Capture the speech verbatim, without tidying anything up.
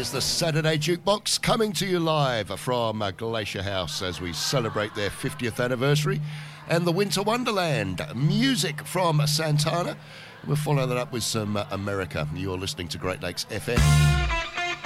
is the Saturday Jukebox, coming to you live from uh, Glacier House as we celebrate their fiftieth anniversary, and the Winter Wonderland, music from Santana. We'll follow that up with some uh, America. You're listening to Great Lakes F M.